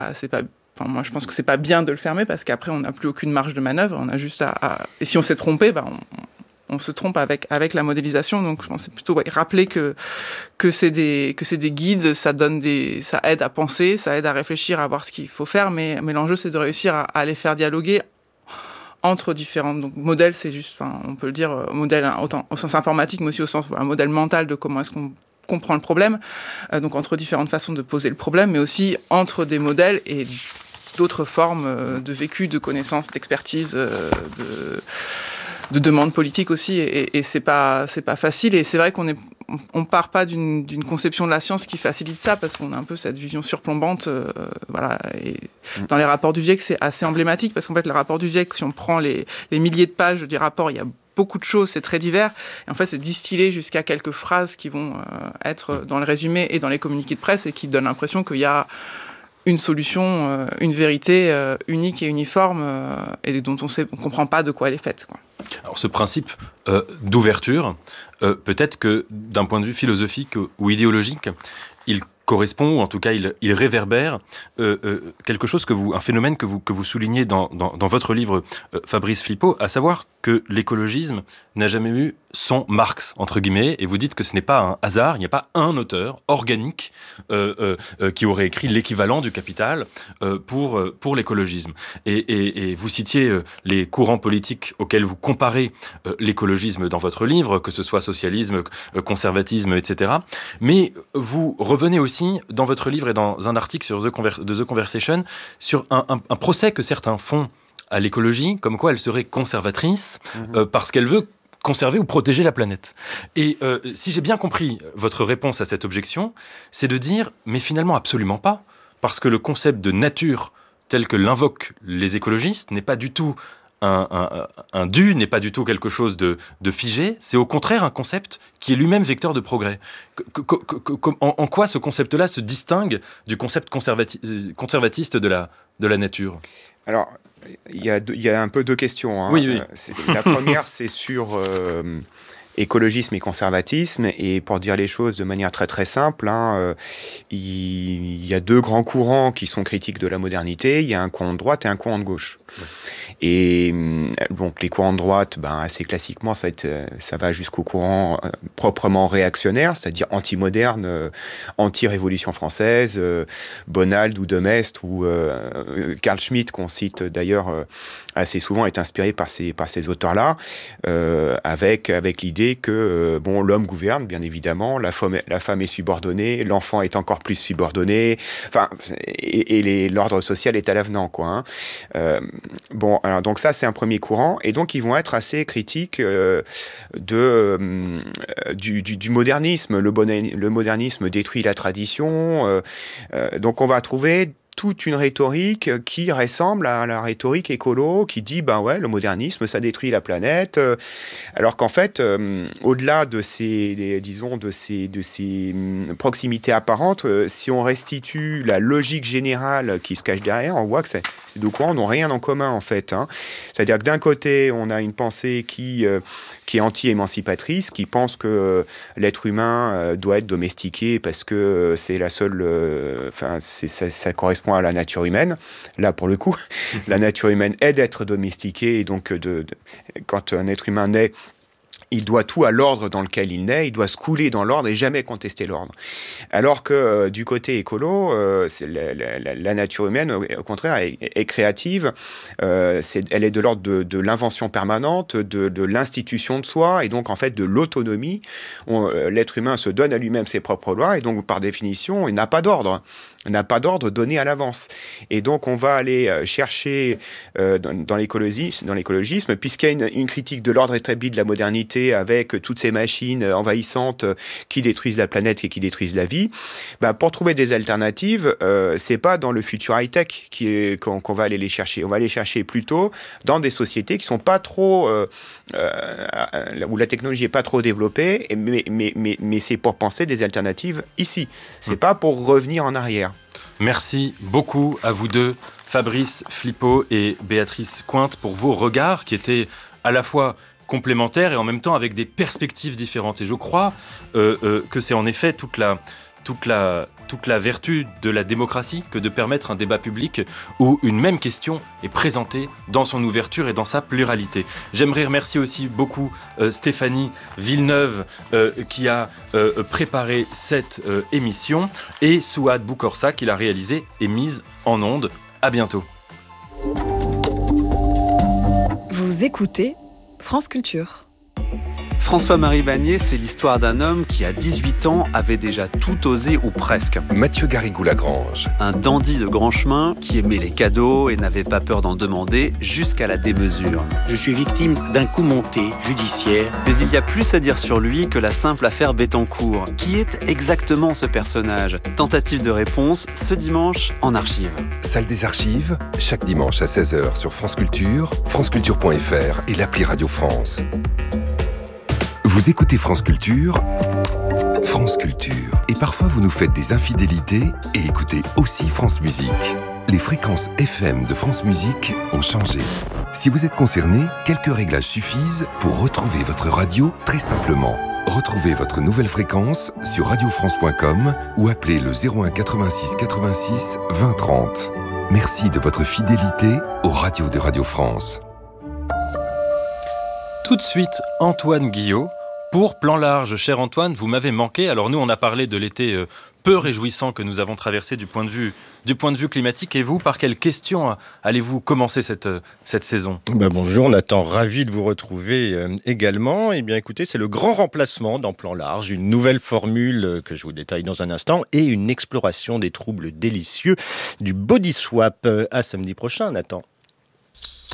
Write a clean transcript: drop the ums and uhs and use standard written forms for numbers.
Enfin, moi, je pense que c'est pas bien de le fermer parce qu'après, on n'a plus aucune marge de manœuvre. On a juste et si on s'est trompé, on se trompe avec la modélisation. Donc, je pense que c'est plutôt rappeler que c'est des guides, ça aide à penser, ça aide à réfléchir, à voir ce qu'il faut faire. Mais l'enjeu, c'est de réussir à les faire dialoguer entre différentes. Donc, modèle, c'est juste, enfin, on peut le dire, modèle autant au sens informatique, mais aussi au sens un modèle mental de comment est-ce qu'on comprend le problème. Donc, entre différentes façons de poser le problème, mais aussi entre des modèles et d'autres formes de vécu, de connaissances, d'expertise, de demandes politiques aussi, et c'est pas facile. Et c'est vrai qu'on part pas d'une conception de la science qui facilite ça, parce qu'on a un peu cette vision surplombante, voilà. Et dans les rapports du GIEC, c'est assez emblématique, parce qu'en fait, les rapports du GIEC, si on prend les milliers de pages des rapports, il y a beaucoup de choses, c'est très divers, et en fait, c'est distillé jusqu'à quelques phrases qui vont être dans le résumé et dans les communiqués de presse, et qui donnent l'impression qu'il y a une solution, une vérité unique et uniforme, et dont on ne comprend pas de quoi elle est faite, quoi. Alors ce principe d'ouverture, peut-être que d'un point de vue philosophique ou idéologique, il correspond, ou en tout cas il réverbère quelque chose un phénomène que vous soulignez dans votre livre, Fabrice Flippo, à savoir que l'écologisme n'a jamais eu son Marx, entre guillemets, et vous dites que ce n'est pas un hasard, il n'y a pas un auteur organique qui aurait écrit l'équivalent du Capital pour l'écologisme. Et vous citiez les courants politiques auxquels vous comparez l'écologisme dans votre livre, que ce soit socialisme, conservatisme, etc. Mais vous revenez aussi dans votre livre et dans un article sur The Conversation sur un procès que certains font à l'écologie, comme quoi elle serait conservatrice parce qu'elle veut conserver ou protéger la planète. Et si j'ai bien compris votre réponse à cette objection, c'est de dire, mais finalement absolument pas, parce que le concept de nature tel que l'invoquent les écologistes n'est pas du tout un dû, n'est pas du tout quelque chose de figé, c'est au contraire un concept qui est lui-même vecteur de progrès. En quoi ce concept-là se distingue du concept conservatiste de la nature ? Alors, il y a un peu deux questions, hein. Oui. La première, c'est sur écologisme et conservatisme. Et pour dire les choses de manière très très simple, il y a deux grands courants qui sont critiques de la modernité. Il y a un courant de droite et un courant de gauche. Et donc les courants de droite, assez classiquement, ça va jusqu'au courant proprement réactionnaire, c'est-à-dire anti-moderne, anti-révolution française, Bonald ou De Maistre ou Carl Schmitt, qu'on cite d'ailleurs assez souvent, est inspiré par ces auteurs-là, avec l'idée que l'homme gouverne, bien évidemment, la femme est subordonnée, l'enfant est encore plus subordonné, et l'ordre social est à l'avenant, quoi. Alors donc ça, c'est un premier courant, et donc ils vont être assez critiques du modernisme. Le modernisme détruit la tradition, donc on va trouver toute une rhétorique qui ressemble à la rhétorique écolo, qui dit le modernisme ça détruit la planète, alors qu'en fait au-delà de ces proximités apparentes, si on restitue la logique générale qui se cache derrière, on voit que ces deux courants n'ont rien en commun, en fait, hein. C'est-à-dire que d'un côté on a une pensée qui est anti-émancipatrice, qui pense que l'être humain doit être domestiqué parce que c'est la seule ça correspond à la nature humaine. Là, pour le coup, la nature humaine est d'être domestiquée, et donc quand un être humain naît, il doit tout à l'ordre dans lequel il naît, il doit se couler dans l'ordre et jamais contester l'ordre. Alors que du côté écolo, la nature humaine, au contraire, est créative, elle est de l'ordre de l'invention permanente, de l'institution de soi, et donc en fait de l'autonomie. L'être humain se donne à lui-même ses propres lois, et donc par définition, il n'a pas d'ordre. N'a pas d'ordre donné à l'avance. Et donc, on va aller chercher dans l'écologisme, puisqu'il y a une critique de l'ordre établi de la modernité avec toutes ces machines envahissantes qui détruisent la planète et qui détruisent la vie. Pour trouver des alternatives, c'est pas dans le futur high-tech qu'on va aller les chercher. On va les chercher plutôt dans des sociétés qui sont pas trop... où la technologie est pas trop développée, mais c'est pour penser des alternatives ici. C'est pas pour revenir en arrière. Merci beaucoup à vous deux, Fabrice Flippo et Béatrice Cointe, pour vos regards qui étaient à la fois complémentaires et en même temps avec des perspectives différentes. Et je crois que c'est en effet toute toute la vertu de la démocratie que de permettre un débat public où une même question est présentée dans son ouverture et dans sa pluralité. J'aimerais remercier aussi beaucoup Stéphanie Villeneuve qui a préparé cette émission et Souad Boukorsa qui l'a réalisée et mise en onde. À bientôt. Vous écoutez France Culture. François-Marie Bagné, c'est l'histoire d'un homme qui, à 18 ans, avait déjà tout osé ou presque. Mathieu Garrigou-Lagrange. Un dandy de grand chemin qui aimait les cadeaux et n'avait pas peur d'en demander jusqu'à la démesure. Je suis victime d'un coup monté judiciaire. Mais il y a plus à dire sur lui que la simple affaire Bettencourt. Qui est exactement ce personnage ? Tentative de réponse ce dimanche en archive. Salle des archives, chaque dimanche à 16h sur France Culture, franceculture.fr et l'appli Radio France. Vous écoutez France Culture, et parfois vous nous faites des infidélités et écoutez aussi France Musique. Les fréquences FM de France Musique ont changé. Si vous êtes concerné, quelques réglages suffisent pour retrouver votre radio très simplement. Retrouvez votre nouvelle fréquence sur radiofrance.com ou appelez le 01 86 86 20 30. Merci de votre fidélité aux radios de Radio France. Tout de suite, Antoine Guillot. Pour Plan Large, cher Antoine, vous m'avez manqué. Alors nous, on a parlé de l'été peu réjouissant que nous avons traversé du point de vue climatique. Et vous, par quelle question allez-vous commencer cette saison ? Bonjour Nathan, ravi de vous retrouver également. Eh bien écoutez, c'est le grand remplacement dans Plan Large, une nouvelle formule que je vous détaille dans un instant et une exploration des troubles délicieux du body swap. À samedi prochain, Nathan.